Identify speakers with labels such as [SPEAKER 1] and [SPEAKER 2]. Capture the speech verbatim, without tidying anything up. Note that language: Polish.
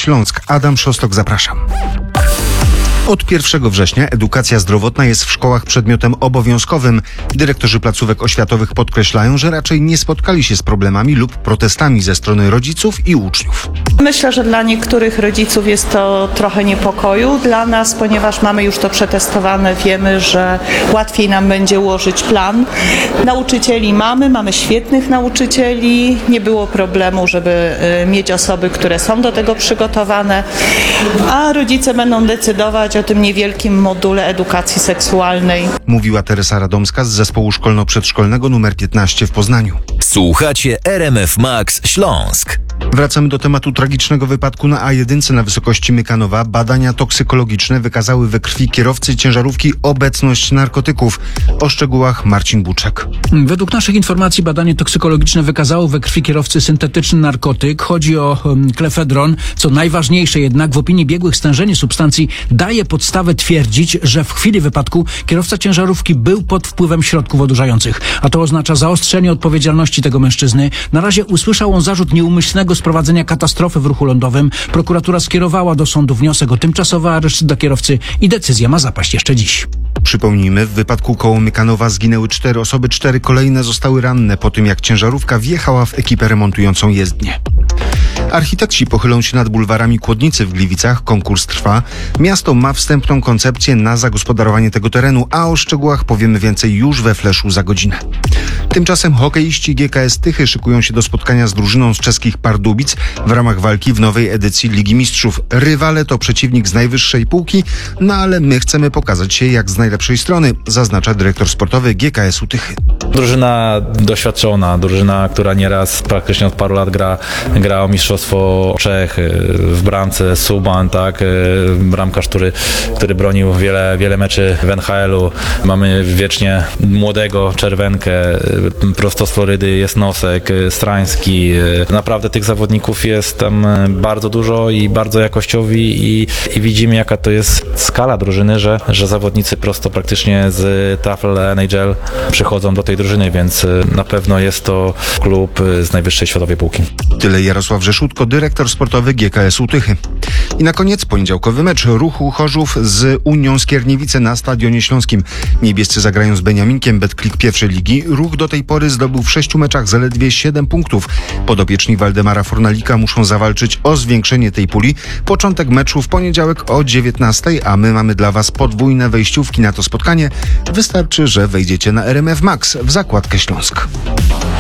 [SPEAKER 1] Śląsk. Adam Szostok, zapraszam. Od pierwszego września edukacja zdrowotna jest w szkołach przedmiotem obowiązkowym. Dyrektorzy placówek oświatowych podkreślają, że raczej nie spotkali się z problemami lub protestami ze strony rodziców i uczniów.
[SPEAKER 2] Myślę, że dla niektórych rodziców jest to trochę niepokoju. Dla nas, ponieważ mamy już to przetestowane, wiemy, że łatwiej nam będzie ułożyć plan. Nauczycieli mamy, mamy świetnych nauczycieli. Nie było problemu, żeby mieć osoby, które są do tego przygotowane, a rodzice będą decydować o tym niewielkim module edukacji seksualnej.
[SPEAKER 1] Mówiła Teresa Radomska z zespołu szkolno-przedszkolnego numer piętnaście w Poznaniu.
[SPEAKER 3] Słuchacie R M F Max Śląsk.
[SPEAKER 1] Wracamy do tematu tragicznego wypadku na A jeden na wysokości Mykanowa. Badania toksykologiczne wykazały we krwi kierowcy ciężarówki obecność narkotyków. O szczegółach Marcin Buczek.
[SPEAKER 4] Według naszych informacji badanie toksykologiczne wykazało we krwi kierowcy syntetyczny narkotyk. Chodzi o um, klefedron. Co najważniejsze jednak, w opinii biegłych stężenie substancji daje podstawę twierdzić, że w chwili wypadku kierowca ciężarówki był pod wpływem środków odurzających. A to oznacza zaostrzenie odpowiedzialności tego mężczyzny. Na razie usłyszał on zarzut nieumyślnego sprowadzenia katastrofy w ruchu lądowym. Prokuratura skierowała do sądu wniosek o tymczasowy areszt dla kierowcy i decyzja ma zapaść jeszcze dziś.
[SPEAKER 1] Przypomnijmy, w wypadku koło Mykanowa zginęły cztery osoby, cztery kolejne zostały ranne po tym, jak ciężarówka wjechała w ekipę remontującą jezdnię. Architekci pochylą się nad bulwarami Kłodnicy w Gliwicach. Konkurs trwa. Miasto ma wstępną koncepcję na zagospodarowanie tego terenu, a o szczegółach powiemy więcej już we Fleszu za godzinę. Tymczasem hokeiści G K S Tychy szykują się do spotkania z drużyną z czeskich Pardubic w ramach walki w nowej edycji Ligi Mistrzów. Rywale to przeciwnik z najwyższej półki, no ale my chcemy pokazać się jak z najlepszej strony, zaznacza dyrektor sportowy G K S u Tychy.
[SPEAKER 5] Drużyna doświadczona, drużyna, która nieraz praktycznie od paru lat gra, gra o mistrzostwo Czech, w bramce Suban, tak, bramkarz, który, który bronił wiele, wiele meczy w N H L u. Mamy wiecznie młodego Czerwenkę, prosto z Florydy jest Nosek, Strański. Naprawdę tych zawodników jest tam bardzo dużo i bardzo jakościowi i, i widzimy, jaka to jest skala drużyny, że, że zawodnicy prosto praktycznie z Tafel N H L przychodzą do tej drużyny, więc na pewno jest to klub z najwyższej światowej półki.
[SPEAKER 1] Tyle Jarosław Rzeszutko, dyrektor sportowy G K S u Tychy. I na koniec poniedziałkowy mecz Ruchu Chorzów z Unią Skierniewice na Stadionie Śląskim. Niebiescy zagrają z Beniaminkiem, Betklik pierwszej ligi. Ruch do tej pory zdobył w sześciu meczach zaledwie siedem punktów. Podopieczni Waldemara Fornalika muszą zawalczyć o zwiększenie tej puli. Początek meczu w poniedziałek o dziewiętnastej, a my mamy dla Was podwójne wejściówki na to spotkanie. Wystarczy, że wejdziecie na R M F Max w zakładkę Śląsk.